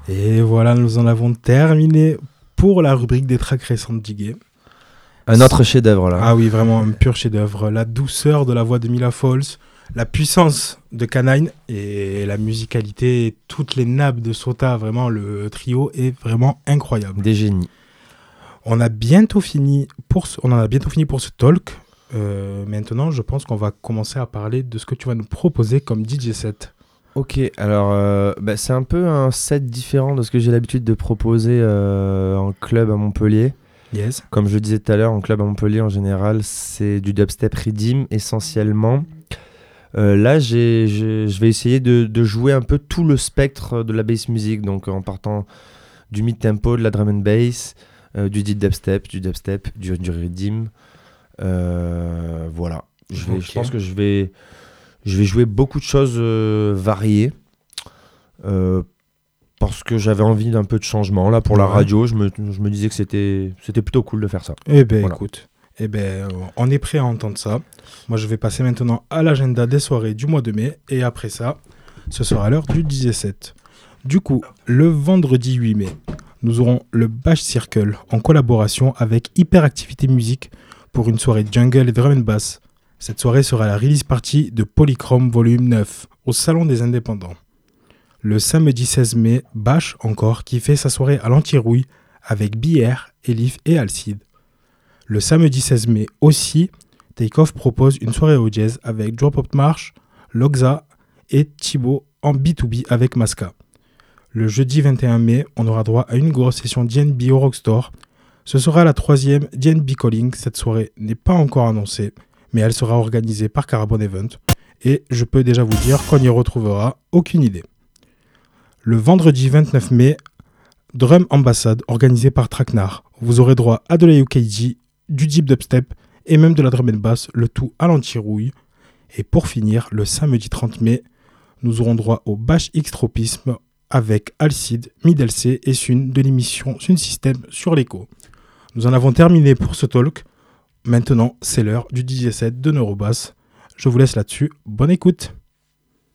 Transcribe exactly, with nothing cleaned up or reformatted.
Et voilà, nous en avons terminé pour la rubrique des tracks récentes d'Iggy. Un autre chef-d'œuvre là. Ah oui, vraiment un pur chef-d'œuvre. La douceur de la voix de Mila Falls, la puissance de Canine et la musicalité, et toutes les nappes de Sota. Vraiment, le trio est vraiment incroyable. Des génies. On a bientôt fini pour ce, on en a bientôt fini pour ce talk. Euh, maintenant, je pense qu'on va commencer à parler de ce que tu vas nous proposer comme D J set. Ok, alors euh, bah, c'est un peu un set différent de ce que j'ai l'habitude de proposer euh, en club à Montpellier. Yes. Comme je le disais tout à l'heure, en club à Montpellier, en général, c'est du dubstep redeem essentiellement. Euh, là, j'ai, j'ai, je vais essayer de, de jouer un peu tout le spectre de la bass music, donc en partant du mid-tempo, de la drum and bass, euh, du deep dubstep, du dubstep, du, du redeem. Euh, voilà. Je, vais, Okay. je pense que je vais, je vais jouer beaucoup de choses euh, variées. Euh, Parce que j'avais envie d'un peu de changement. Là, pour ouais. la radio, je me, je me disais que c'était, c'était plutôt cool de faire ça. Eh bien, voilà. écoute, eh ben, on est prêt à entendre ça. Moi, je vais passer maintenant à l'agenda des soirées du mois de mai. Et après ça, ce sera l'heure du D J set. Du coup, le vendredi huit mai, nous aurons le Bash Circle en collaboration avec Hyperactivité Musique pour une soirée jungle et drum and bass. Cette soirée sera la release party de Polychrome Volume neuf au Salon des Indépendants. Le samedi seize mai, Bash encore, qui fait sa soirée à l'Antirouille avec B R, Elif et Alcide. Le samedi seize mai aussi, Takeoff propose une soirée au jazz avec Drop Up March, Loxa et Thibaut en B deux B avec Masca. Le jeudi vingt et un mai, on aura droit à une grosse session D N B au Rockstore. Ce sera la troisième D N B Calling. Cette soirée n'est pas encore annoncée, mais elle sera organisée par Carbon Event. Et je peux déjà vous dire qu'on y retrouvera aucune idée. Le vendredi vingt-neuf mai, Drum Ambassade organisé par Traquenard. Vous aurez droit à de la U K G, du deep dubstep et même de la drum and bass, le tout à l'antirouille. Et pour finir, le samedi trente mai, nous aurons droit au Bash X Tropisme avec Alcide, Mid L C et Sun de l'émission Sun System sur l'écho. Nous en avons terminé pour ce talk. Maintenant, c'est l'heure du D J set de Neurobass. Je vous laisse là-dessus. Bonne écoute.